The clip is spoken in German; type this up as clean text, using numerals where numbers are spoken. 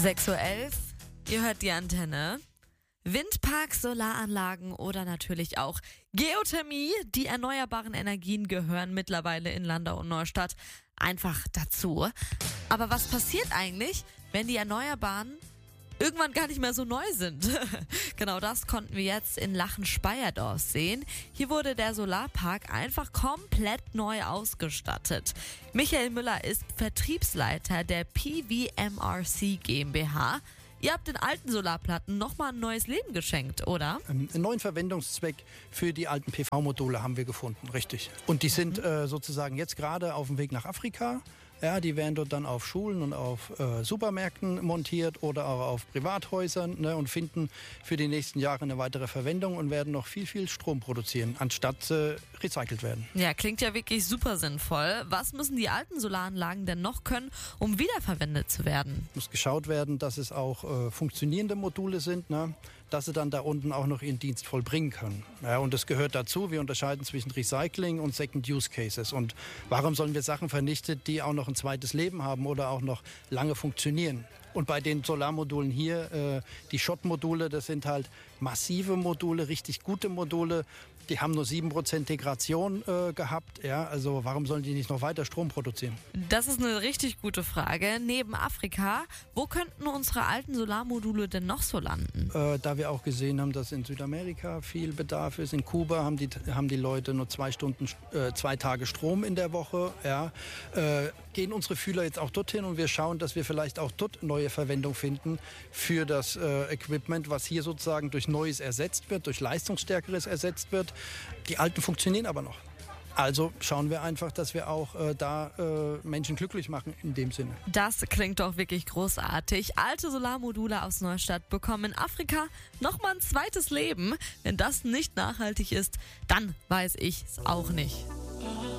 6:11 Uhr, ihr hört die Antenne. Windparks, Solaranlagen oder natürlich auch Geothermie. Die erneuerbaren Energien gehören mittlerweile in Landau und Neustadt einfach dazu. Aber was passiert eigentlich, wenn die Erneuerbaren irgendwann gar nicht mehr so neu sind? Genau das konnten wir jetzt in Lachen-Speyerdorf sehen. Hier wurde der Solarpark einfach komplett neu ausgestattet. Michael Müller ist Vertriebsleiter der PVMRC GmbH. Ihr habt den alten Solarplatten nochmal ein neues Leben geschenkt, oder? Einen neuen Verwendungszweck für die alten PV-Module haben wir gefunden, richtig. Und die sind sozusagen jetzt gerade auf dem Weg nach Afrika. Ja, die werden dort dann auf Schulen und auf Supermärkten montiert oder auch auf Privathäusern, ne, und finden für die nächsten Jahre eine weitere Verwendung und werden noch viel Strom produzieren, anstatt recycelt werden. Ja, klingt ja wirklich super sinnvoll. Was müssen die alten Solaranlagen denn noch können, um wiederverwendet zu werden? Muss geschaut werden, dass es auch funktionierende Module sind, ne, dass sie dann da unten auch noch ihren Dienst vollbringen können. Ja, und das gehört dazu. Wir unterscheiden zwischen Recycling und Second Use Cases. Und warum sollen wir Sachen vernichten, die auch noch ein zweites Leben haben oder auch noch lange funktionieren? Und bei den Solarmodulen hier, die Schott-Module, das sind halt massive Module, richtig gute Module. Die haben nur 7% Degradation gehabt. Ja, also warum sollen die nicht noch weiter Strom produzieren? Das ist eine richtig gute Frage. Neben Afrika, wo könnten unsere alten Solarmodule denn noch so landen? Da wir auch gesehen haben, dass in Südamerika viel Bedarf ist. In Kuba haben die Leute nur 2 Tage Strom in der Woche. Ja. Gehen unsere Fühler jetzt auch dorthin und wir schauen, dass wir vielleicht auch dort neue Verwendung finden für das Equipment, was hier sozusagen durch Neues ersetzt wird, durch Leistungsstärkeres ersetzt wird. Die alten funktionieren aber noch. Also schauen wir einfach, dass wir auch Menschen glücklich machen in dem Sinne. Das klingt doch wirklich großartig. Alte Solarmodule aus Neustadt bekommen in Afrika nochmal ein zweites Leben. Wenn das nicht nachhaltig ist, dann weiß ich es auch nicht.